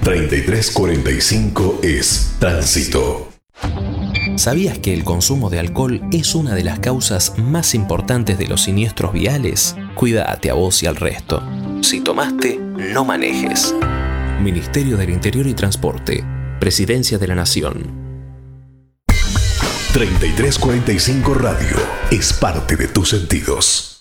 3345 es tránsito. ¿Sabías que el consumo de alcohol es una de las causas más importantes de los siniestros viales? Cuídate a vos y al resto. Si tomaste, no manejes. Ministerio del Interior y Transporte. Presidencia de la Nación. 3345 Radio es parte de tus sentidos.